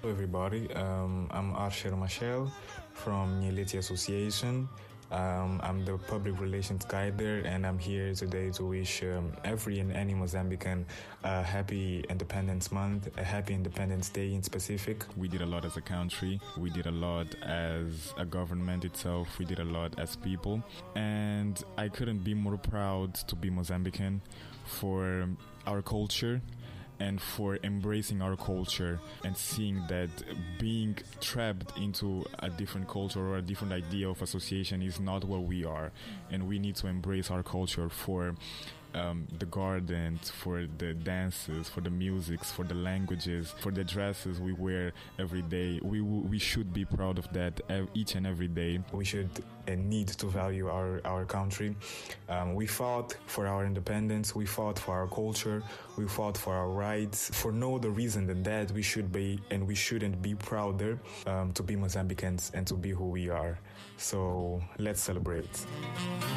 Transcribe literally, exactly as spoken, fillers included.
Hello everybody, um, I'm Archer Machel from Nyeleti Association. Um, I'm the public relations guide there, and I'm here today to wish um, every and any Mozambican a happy Independence Month, a happy Independence Day in specific. We did a lot as a country, we did a lot as a government itself, we did a lot as people, and I couldn't be more proud to be Mozambican for our culture and for embracing our culture and seeing that being trapped into a different culture or a different idea of association is not what we are, and we need to embrace our culture for um, the gardens, for the dances, for the musics, for the languages, for the dresses we wear every day. We we should be proud of that each and every day. We should and need to value our, our country. Um, we fought for our independence, we fought for our culture, we fought for our rights. For no other reason than that, we should be and we shouldn't be prouder um, to be Mozambicans and to be who we are. So let's celebrate.